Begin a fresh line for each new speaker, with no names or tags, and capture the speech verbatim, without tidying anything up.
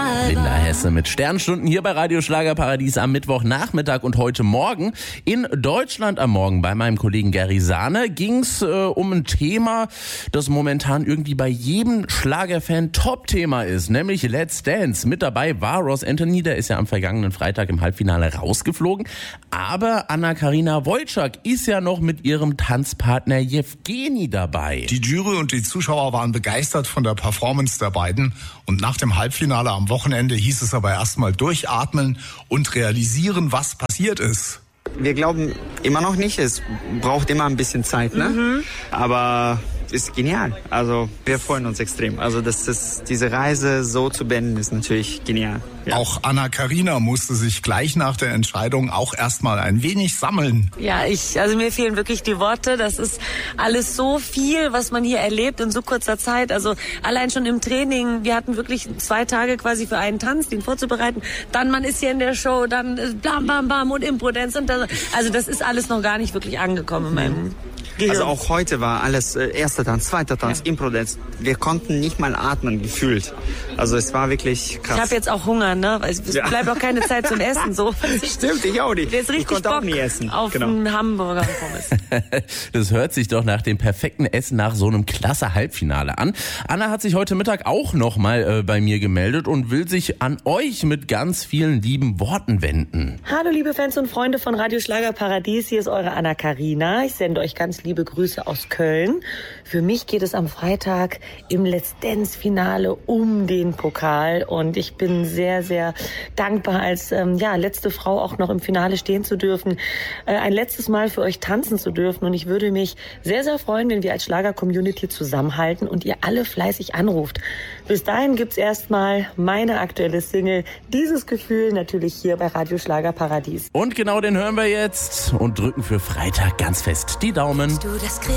Linda Hesse mit Sternstunden hier bei Radio Schlagerparadies am Mittwochnachmittag und heute Morgen in Deutschland am Morgen bei meinem Kollegen Gary Sahne ging's äh, um ein Thema, das momentan irgendwie bei jedem Schlagerfan Top-Thema ist, nämlich Let's Dance. Mit dabei war Ross Anthony, der ist ja am vergangenen Freitag im Halbfinale rausgeflogen, aber Anna-Karina Wojcik ist ja noch mit ihrem Tanzpartner Jewgeni dabei.
Die Jury und die Zuschauer waren begeistert von der Performance der beiden und nach dem Halbfinale am Wochenende hieß es aber erstmal durchatmen und realisieren, was passiert ist.
Wir glauben immer noch nicht, es braucht immer ein bisschen Zeit, ne? Mhm. Aber ist genial. Also wir freuen uns extrem. Also das ist, diese Reise so zu beenden, ist natürlich genial. Ja.
Auch Anna-Karina musste sich gleich nach der Entscheidung auch erstmal ein wenig sammeln.
Ja, ich, also mir fehlen wirklich die Worte. Das ist alles so viel, was man hier erlebt in so kurzer Zeit. Also allein schon im Training. Wir hatten wirklich zwei Tage quasi für einen Tanz, den vorzubereiten. Dann man ist hier in der Show, dann blam, bam, bam und Impro-Dance. Und das, also das ist alles noch gar nicht wirklich angekommen in meinem Gehirn.
Also auch heute war alles äh, erster Tanz, zweiter Tanz, ja. Impro-Dance. Wir konnten nicht mal atmen, gefühlt. Also es war wirklich krass.
Ich habe jetzt auch Hunger, ne? Weil es ja. bleibt auch keine Zeit zum Essen. So.
Stimmt, ich auch nicht.
Jetzt richtig
ich konnte
Bock
auch nie essen.
Auf
genau.
einen Hamburger Pommes.
Das hört sich doch nach dem perfekten Essen nach so einem klasse Halbfinale an. Anna hat sich heute Mittag auch nochmal äh, bei mir gemeldet und will sich an euch mit ganz vielen lieben Worten wenden.
Hallo liebe Fans und Freunde von Radio Schlagerparadies, hier ist eure Anna-Karina. Ich sende euch ganz liebe Grüße aus Köln. Für mich geht es am Freitag im Let's Dance Finale um den Pokal und ich bin sehr, sehr dankbar, als ähm, ja, letzte Frau auch noch im Finale stehen zu dürfen, äh, ein letztes Mal für euch tanzen zu dürfen und ich würde mich sehr, sehr freuen, wenn wir als Schlager-Community zusammenhalten und ihr alle fleißig anruft. Bis dahin gibt's erstmal meine aktuelle Single, Dieses Gefühl, natürlich hier bei Radio Schlagerparadies.
Und genau den hören wir jetzt und drücken für Freitag ganz fest die Daumen.
Du das